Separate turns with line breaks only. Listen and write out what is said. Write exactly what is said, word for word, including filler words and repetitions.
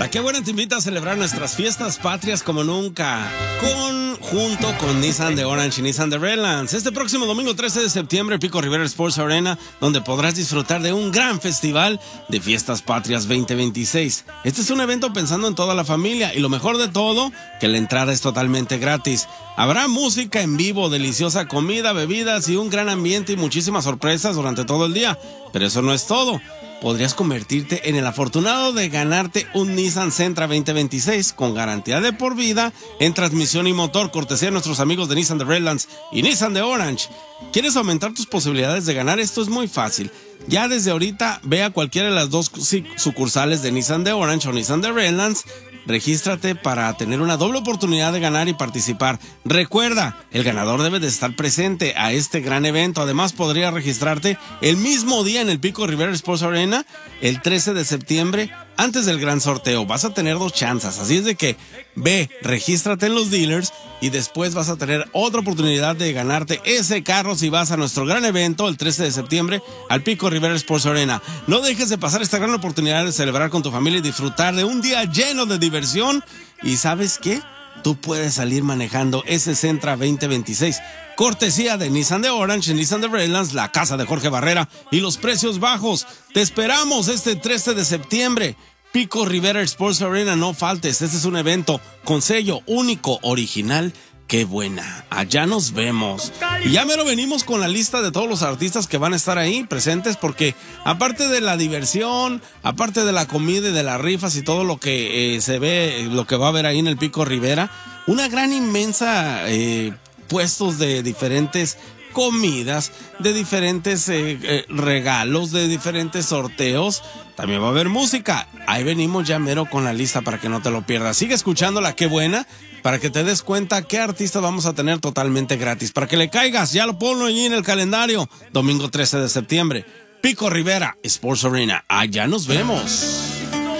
La Qué Buena te invita a celebrar nuestras fiestas patrias como nunca, con junto con Nissan de Orange y Nissan de Redlands. Este próximo domingo trece de septiembre, Pico Rivera Sports Arena, donde podrás disfrutar de un gran festival de fiestas patrias veinte veintiséis. Este es un evento pensando en toda la familia y lo mejor de todo, que la entrada es totalmente gratis. Habrá música en vivo, deliciosa comida, bebidas y un gran ambiente y muchísimas sorpresas durante todo el día. Pero eso no es todo. Podrías convertirte en el afortunado de ganarte un Nissan Sentra veinte veintiséis con garantía de por vida en transmisión y motor, cortesía de nuestros amigos de Nissan de Redlands y Nissan de Orange. ¿Quieres aumentar tus posibilidades de ganar? Esto es muy fácil. Ya desde ahorita ve a cualquiera de las dos sucursales de Nissan de Orange o Nissan de Redlands. Regístrate para tener una doble oportunidad de ganar y participar. Recuerda, el ganador debe de estar presente a este gran evento. Además, podría registrarte el mismo día en el Pico Rivera Sports Arena, el trece de septiembre, antes del gran sorteo. Vas a tener dos chances, así es de que ve, regístrate en los dealers y después vas a tener otra oportunidad de ganarte ese carro si vas a nuestro gran evento el trece de septiembre al Pico Rivera Sports Arena. No dejes de pasar esta gran oportunidad de celebrar con tu familia y disfrutar de un día lleno de diversión. ¿Y sabes qué? Tú puedes salir manejando ese Sentra veinte veintiséis. Cortesía de Nissan de Orange, Nissan de Redlands, la casa de Jorge Barrera y los precios bajos. Te esperamos este trece de septiembre. Pico Rivera Sports Arena, no faltes. Este es un evento con sello único, original. Qué buena. Allá nos vemos. Y ya mero venimos con la lista de todos los artistas que van a estar ahí presentes, porque aparte de la diversión, aparte de la comida y de las rifas y todo lo que eh, se ve, lo que va a haber ahí en el Pico Rivera, una gran inmensa eh, puestos de diferentes comidas, de diferentes eh, eh, regalos, de diferentes sorteos. También va a haber música. Ahí venimos ya mero con la lista para que no te lo pierdas. Sigue escuchando la Qué Buena para que te des cuenta qué artista vamos a tener totalmente gratis. Para que le caigas, ya lo pongo allí en el calendario. Domingo trece de septiembre, Pico Rivera Sports Arena. Allá nos vemos.